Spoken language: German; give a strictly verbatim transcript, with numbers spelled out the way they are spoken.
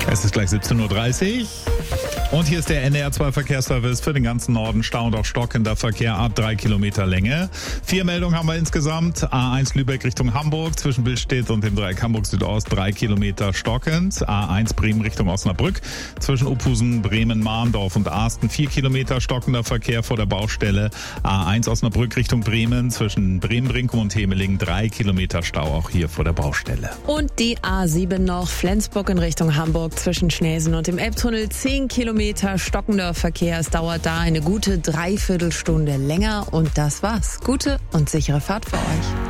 Es ist gleich siebzehn Uhr dreißig. Und hier ist der N D R zwei Verkehrsservice für den ganzen Norden. Stau und auch stockender Verkehr ab drei Kilometer Länge. Vier Meldungen haben wir insgesamt. A eins Lübeck Richtung Hamburg zwischen Billstedt und dem Dreieck Hamburg Südost drei Kilometer stockend. A eins Bremen Richtung Osnabrück zwischen Uphusen, Bremen, Mahndorf und Arsten vier Kilometer stockender Verkehr vor der Baustelle. A eins Osnabrück Richtung Bremen zwischen Bremen-Brinkum und Hemeling drei Kilometer Stau auch hier vor der Baustelle. Und die A sieben noch Flensburg in Richtung Hamburg zwischen Schnelsen und dem Elbtunnel zehn Kilometer stockender Verkehr. Es dauert da eine gute Dreiviertelstunde länger und das war's. Gute und sichere Fahrt für euch.